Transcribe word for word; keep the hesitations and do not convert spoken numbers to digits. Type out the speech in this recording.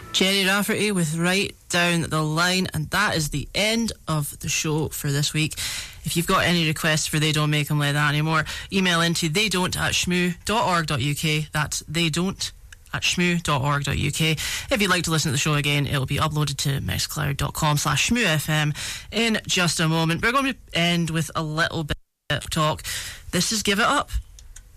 Jerry Rafferty with Right Down the Line, and that is the end of the show for this week. If you've got any requests for They Don't Make 'Em Like That Anymore, email into theydon't at shmoo dot org dot uk. That's theydon't at shmoo dot org dot uk. If you'd like to listen to the show again, it'll be uploaded to mixcloud dot com slash shmoofm in just a moment. We're going to end with a little bit of talk. This is Give It Up.